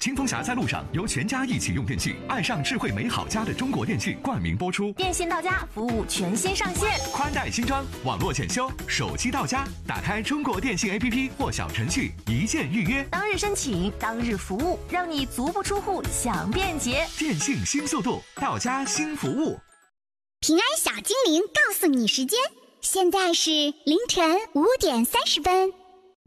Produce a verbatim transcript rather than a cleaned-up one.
清风侠在路上由全家一起用电器，爱上智慧美好家的中国电器冠名播出。 电信到家服务全新上线， 宽带新装，网络检修，手机到家，打开中国电信 A P P 或小程序，一键预约， 当日申请，当日服务，让你足不出户享便捷。 电信新速度，到家新服务。 平安小精灵告诉你时间，现在是凌晨五点三十分。